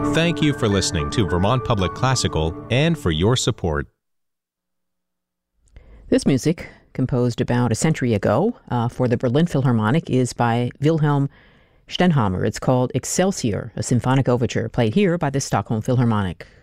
Thank you for listening to Vermont Public Classical and for your support. This music, composed about a century ago for the Berlin Philharmonic, is by Wilhelm Stenhammar. It's called Excelsior, a symphonic overture, played here by the Stockholm Philharmonic.